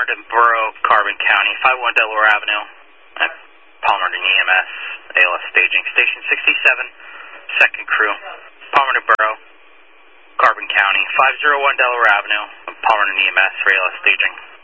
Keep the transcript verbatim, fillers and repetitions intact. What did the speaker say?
Palmerton Borough, Carbon County, five one Delaware Avenue, at Palmerton E M S, A L S Staging, Station sixty-seven, second crew, Palmerton Borough, Carbon County, five oh one Delaware Avenue, Palmerton E M S for A L S Staging.